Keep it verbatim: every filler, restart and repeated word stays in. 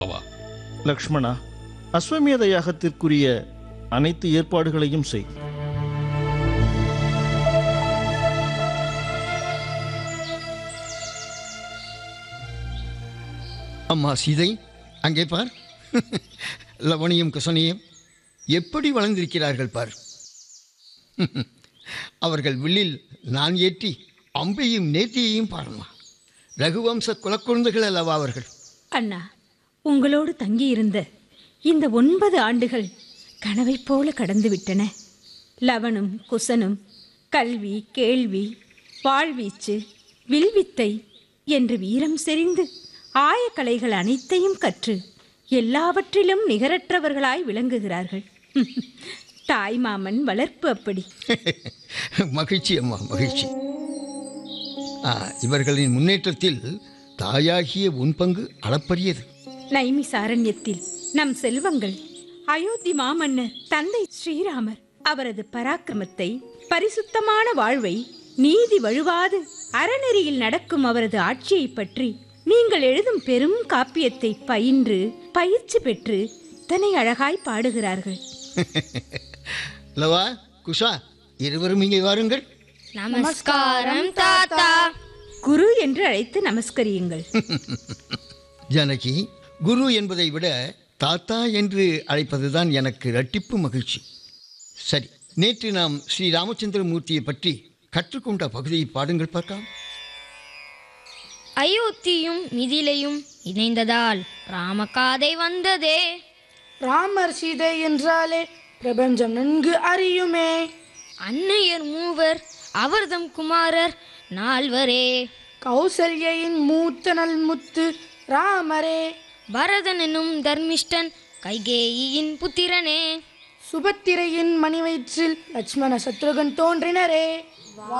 லக்ஷ்மணா, அஸ்வமேத யாகத்திற்குரிய அனைத்து ஏற்பாடுகளையும் செய். அம்மா சீதை, அங்கே பார். லவணியும் குசனியும் எப்படி வளர்ந்திருக்கிறார்கள் பார். அவர்கள் வில்லில் நான் ஏற்றி அம்பையும் நேர்த்தியையும் பாருமா. ரகுவம்ச குலக்குழந்தைகள் அல்லவா அவர்கள். அண்ணா, உங்களோடு தங்கியிருந்த இந்த ஒன்பது ஆண்டுகள் கனவை போல கடந்து விட்டன. லவனும் குசனும் கல்வி, கேள்வி, வாழ்வீச்சு, வில்வித்தை என்று வீரம் செறிந்து ஆயக்கலைகள் அனைத்தையும் கற்று எல்லாவற்றிலும் நிகரற்றவர்களாய் விளங்குகிறார்கள். தாய் மாமன் வளர்ப்பு அப்படி. மகிழ்ச்சி அம்மா, மகிழ்ச்சி. இவர்களின் முன்னேற்றத்தில் தாயாகிய உன் பங்கு அளப்பரியது. நைமிசாரண்யத்தில் நம் செல்வங்கள் அயோத்தி மாமன்னர் தந்தை ஸ்ரீராமர் அவரது பராக்கிரமத்தை, பரிசுத்தமான வாழ்வை, நீதி வழுவாது அறநெறியில் நடக்கும் அவரது ஆட்சியை பற்றி நீங்கள் எழுதும் பெரும் காப்பியத்தை பயின்று பயிற்சி பெற்று தன்னை அழகாய் பாடுகிறார்கள். லவா, குஷா, இருவரும் இங்கே வாருங்கள். நமஸ்காரம் தாத்தா. குரு என்று அழைத்து நமஸ்கரியுங்கள். ஜானகி, குரு என்பதை விட தாத்தா என்று அழைப்பதுதான் எனக்கு இரட்டிப்பு மகிழ்ச்சி. சரி, நேற்று நாம் ஸ்ரீ ராமச்சந்திரமூர்த்தியை பற்றி கற்றுக்கொண்ட பகுதியை பாடுங்கள் பார்க்கலாம். அயோத்தியும் மிதிலையும் இணைந்ததால் ராமகாதை வந்ததே. ராமர் சீதை என்றாலே பிரபஞ்சம் நன்கு அறியுமே. அன்னையர் மூவர் அவர்தம் குமாரர் நால்வரே. கௌசல்யின் மூத்த நல்முத்து ராமரே. பரதன் எனும் தர்மிஷ்டன் கைகேயின் புத்திரனே. சுபத்திரையின் மணிவயிற்றில் லட்சுமண சத்ருகன் தோன்றினரே.